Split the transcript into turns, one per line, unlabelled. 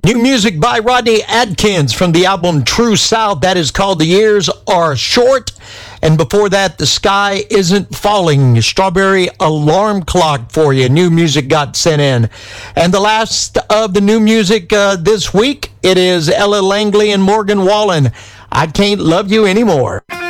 New music by Rodney Atkins from the album True South. That is called The Years Are Short. And before that, The Sky Isn't Falling. Strawberry Alarm Clock for you. New music got sent in. And the last of the new music this week, it is Ella Langley and Morgan Wallen. I Can't Love You Anymore.